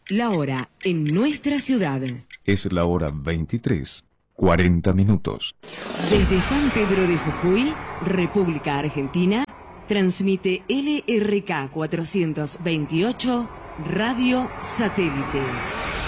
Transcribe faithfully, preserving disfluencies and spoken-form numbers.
La hora en nuestra ciudad. Es la hora veintitrés, cuarenta minutos. Desde San Pedro de Jujuy, República Argentina, transmite L R K cuatrocientos veintiocho Radio Satélite.